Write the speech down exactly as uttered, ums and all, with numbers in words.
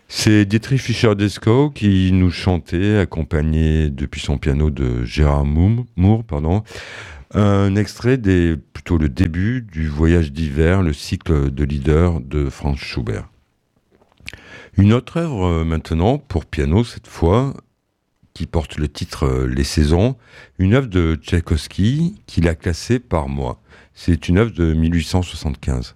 C'est Dietrich Fischer-Dieskau qui nous chantait, accompagné depuis son piano de Gérard Moore, Moore, pardon, un extrait des, plutôt le début du Voyage d'hiver, le cycle de leader de Franz Schubert. Une autre œuvre euh, maintenant, pour piano cette fois, qui porte le titre euh, Les Saisons, une œuvre de Tchaïkovski qu'il a classée par mois. C'est une œuvre de mille huit cent soixante-quinze.